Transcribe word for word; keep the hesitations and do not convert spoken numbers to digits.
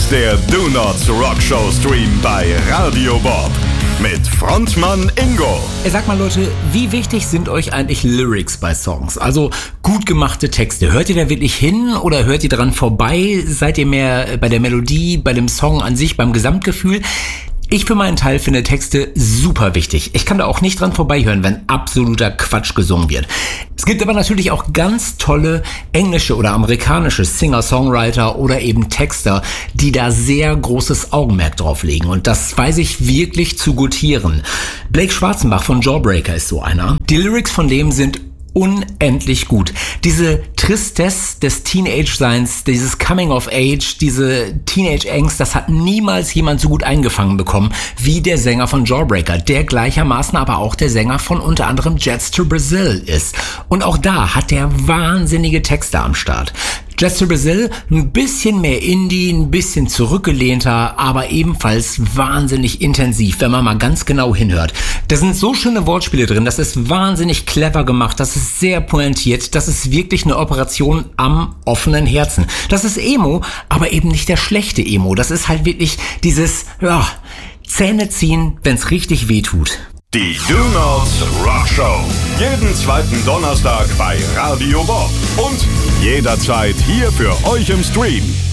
der Do Nots Rock Show Stream bei Radio Bob mit Frontmann Ingo. Sag mal Leute, wie wichtig sind euch eigentlich Lyrics bei Songs? Also gut gemachte Texte. Hört ihr da wirklich hin oder hört ihr dran vorbei? Seid ihr mehr bei der Melodie, bei dem Song an sich, beim Gesamtgefühl? Ich für meinen Teil finde Texte super wichtig. Ich kann da auch nicht dran vorbeihören, wenn absoluter Quatsch gesungen wird. Es gibt aber natürlich auch ganz tolle englische oder amerikanische Singer-Songwriter oder eben Texter, die da sehr großes Augenmerk drauf legen. Und das weiß ich wirklich zu gutieren. Blake Schwarzenbach von Jawbreaker ist so einer. Die Lyrics von dem sind unendlich gut. Diese Tristesse des Teenage-Seins, dieses Coming of Age, diese Teenage-Angst, das hat niemals jemand so gut eingefangen bekommen wie der Sänger von Jawbreaker, der gleichermaßen aber auch der Sänger von unter anderem Jets to Brazil ist. Und auch da hat der wahnsinnige Texte am Start. Jets to Brazil, ein bisschen mehr Indie, ein bisschen zurückgelehnter, aber ebenfalls wahnsinnig intensiv, wenn man mal ganz genau hinhört. Da sind so schöne Wortspiele drin, das ist wahnsinnig clever gemacht, das ist sehr pointiert, das ist wirklich eine Operation am offenen Herzen. Das ist Emo, aber eben nicht der schlechte Emo, das ist halt wirklich dieses, ja, Zähne ziehen, wenn's richtig weh tut. Die Do Nots Rock Show. Jeden zweiten Donnerstag bei Radio Bob. Und jederzeit hier für euch im Stream.